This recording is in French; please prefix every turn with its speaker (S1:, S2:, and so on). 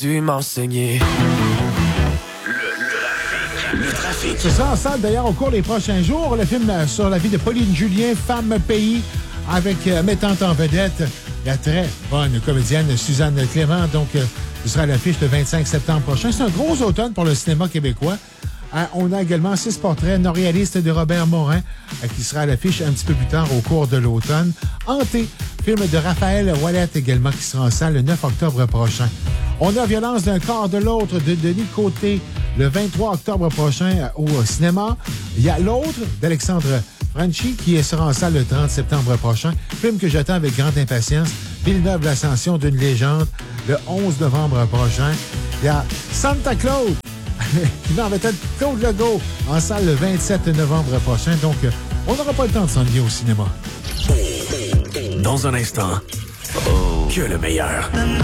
S1: dû m'enseigner.
S2: Le trafic.
S3: Ce sera en salle d'ailleurs au cours des prochains jours. Le film sur la vie de Pauline Julien, Femme Pays, avec mettant en vedette la très bonne comédienne Suzanne Clément. Donc, ce sera à l'affiche le 25 septembre prochain. C'est un gros automne pour le cinéma québécois. On a également 6 portraits norréalistes de Robert Morin qui sera à l'affiche un petit peu plus tard au cours de l'automne. Hanté, film de Raphaël Ouellet également qui sera en salle le 9 octobre prochain. On a Violence d'un corps de l'autre de Denis Côté le 23 octobre prochain au cinéma. Il y a L'autre d'Alexandre Franchi qui sera en salle le 30 septembre prochain. Film que j'attends avec grande impatience. Villeneuve, l'ascension d'une légende le 11 novembre prochain. Il y a Santa Claus qui va en vedette Claude Legault en salle le 27 novembre prochain. Donc, on n'aura pas le temps de s'ennuyer au cinéma.
S2: Dans un instant, que le meilleur.